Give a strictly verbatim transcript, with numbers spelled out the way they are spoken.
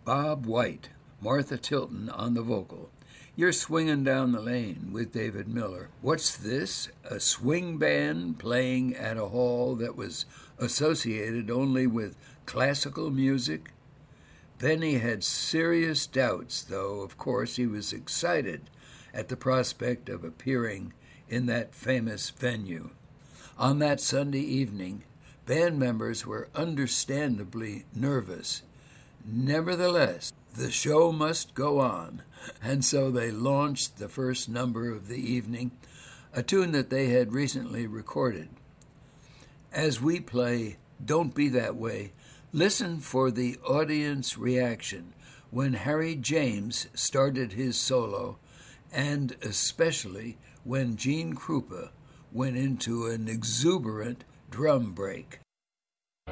Bob White, Martha Tilton on the vocal. You're swinging down the lane with David Miller. What's this? A swing band playing at a hall that was associated only with classical music? Benny had serious doubts, though of course he was excited at the prospect of appearing in that famous venue. On that Sunday evening, band members were understandably nervous. Nevertheless, the show must go on, and so they launched the first number of the evening, a tune that they had recently recorded. As we play Don't Be That Way, listen for the audience reaction when Harry James started his solo, and especially when Gene Krupa went into an exuberant drum break.